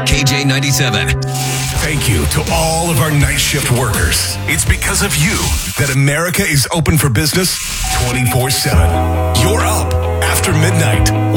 KJ97. Thank you to all of our night shift workers. It's because of you that America is open for business 24/7. You're up after midnight.